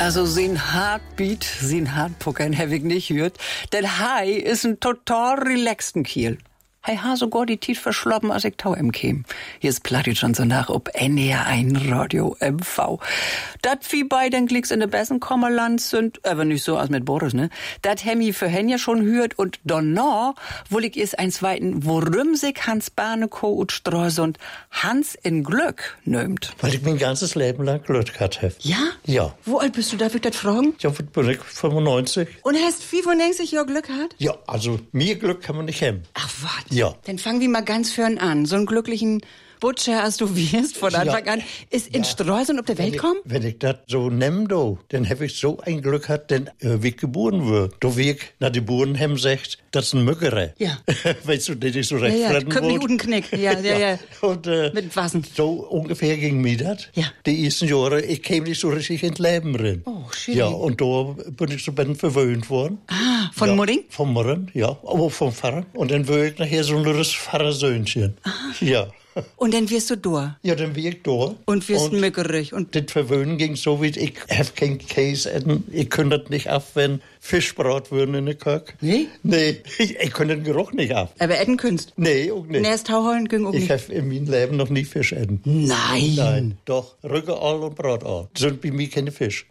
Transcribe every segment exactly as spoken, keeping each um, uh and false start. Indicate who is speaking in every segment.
Speaker 1: Also sein Heartbeat, sein Heartpuckern hab ich nicht gehört. Denn Hai ist ein total relaxten Kiel. Hei ha sogar die Tiet verschloppen, als ich tau em käm. Hier ist Plattdeutsch schon so nach ob N D R eins Radio M V. Dat wie bei den Klicks in de besten Kommerland sind, aber nicht so als mit Boris, ne? Dat Hemmi für hen ja schon hört und danach will ich is ein zweiten, worum sich Hans Barnekow und Streusund Hans in Glück nömt.
Speaker 2: Weil ich mein ganzes Leben lang Glück gehabt hab.
Speaker 1: Ja?
Speaker 2: Ja.
Speaker 1: Wo alt bist du, darf ich das fragen?
Speaker 2: Ja, bin ich fünfundneunzig.
Speaker 1: Und hast fünfundneunzig Jahre Glück gehabt?
Speaker 2: Ja, also mir Glück kann man nicht haben.
Speaker 1: Ach, was?
Speaker 2: Ja.
Speaker 1: Dann fangen wir mal ganz fern an. So einen glücklichen Butcher, als du wirst, von Anfang ja. an, ist in ja. Streusund auf der Welt kommen?
Speaker 2: Wenn ich das so nehm, do, dann hab ich so ein Glück gehabt, denn äh, wie ich geboren wird. Da wie ich nach die Burenhem sagt, das ist ein Mückere.
Speaker 1: Ja.
Speaker 2: Weißt du, den ich so recht
Speaker 1: ja, ja.
Speaker 2: fressen wollte.
Speaker 1: Guten Knick, ja, ja, ja.
Speaker 2: Und, äh,
Speaker 1: mit Wassen.
Speaker 2: So ungefähr ging mir das.
Speaker 1: Ja.
Speaker 2: Die ersten Jahre, ich käme nicht so richtig ins Leben rein.
Speaker 1: Oh, schön.
Speaker 2: Ja, und da bin ich so ein bisschen verwöhnt worden.
Speaker 1: Ah, von
Speaker 2: ja,
Speaker 1: Mudding?
Speaker 2: Von Mudding, ja, aber vom Pfarrer. Und dann war ich nachher so ein lüres Pfarrersöhnchen.
Speaker 1: Ah.
Speaker 2: Ja.
Speaker 1: Und dann wirst du durch?
Speaker 2: Ja, dann wir ich durch.
Speaker 1: Und wirst mückerig. Und
Speaker 2: das Verwöhnen ging so, wie ich hab kein Käse essen. Ich könnte das nicht ab, wenn Fischbrot würden in der Kök.
Speaker 1: Nee?
Speaker 2: Nee, ich, ich könnte den Geruch nicht ab.
Speaker 1: Aber essen könntest?
Speaker 2: Nee, auch nicht.
Speaker 1: Und erst Tauhollen ging auch
Speaker 2: ich
Speaker 1: nicht?
Speaker 2: Ich habe in meinem Leben noch nie Fisch essen.
Speaker 1: Nein?
Speaker 2: Nein, doch. Rücken all und Brot all. Das sind bei mir keine Fisch.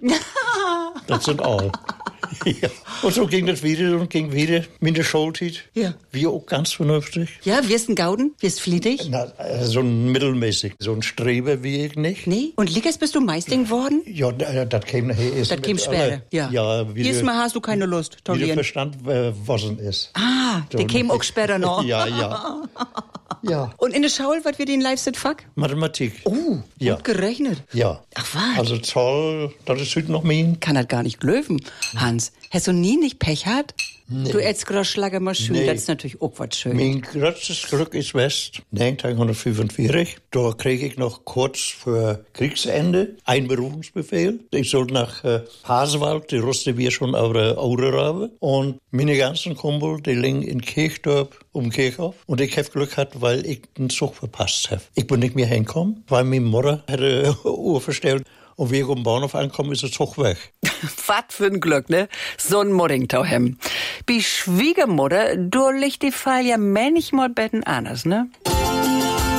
Speaker 2: Das sind all. Ja. Und so ging das wieder und ging wieder mit der Schulzeit.
Speaker 1: Ja.
Speaker 2: Wir auch ganz vernünftig.
Speaker 1: Ja, wirst ein Gauden? Wirst flietig?
Speaker 2: Na, so ein mittelmäßig. So ein Streber wie ich nicht.
Speaker 1: Nee? Und Lickers bist du Meisting worden?
Speaker 2: Ja, das käme nachher erst.
Speaker 1: Das käme später, ja.
Speaker 2: Ja, wie
Speaker 1: Diesmal hast du keine Lust,
Speaker 2: Wie
Speaker 1: Tolien.
Speaker 2: der Verstand äh, wassen ist.
Speaker 1: Ah,
Speaker 2: so,
Speaker 1: der käme auch später noch.
Speaker 2: Ja, ja. Ja.
Speaker 1: Und in der Schaul, was wird in Leipzig fuck?
Speaker 2: Mathematik.
Speaker 1: Oh,
Speaker 2: ja.
Speaker 1: gut gerechnet.
Speaker 2: Ja.
Speaker 1: Ach was?
Speaker 2: Also Zoll, das ist heute noch mein.
Speaker 1: Kann das gar nicht glöwen, Hans. Hast du nie nicht Pech gehabt? Nee. Du ätzt gerade Schlager mal schön, nee. Das ist natürlich auch was schön.
Speaker 2: Mein größtes Glück ist West, neunzehnhundertfünfundvierzig. Da krieg ich noch kurz vor Kriegsende einen Berufungsbefehl. Ich sollte nach äh, Hasewald, die wusste wir schon auf der Aurerabe. Und meine ganzen Kumpel, die liegen in Kirchdorf um Kirchhof. Und ich hab Glück gehabt, weil ich den Zug verpasst hab. Ich bin nicht mehr hingekommen, weil meine Mutter hatte Uhr verstellt. Und wie ich um den Bahnhof ankomme, ist der Zug weg.
Speaker 1: Was für ein Glück, ne? So ein Muddingtauhem. Bei Schwiegermutter, du liegt die Fall ja manchmal betten anders, ne?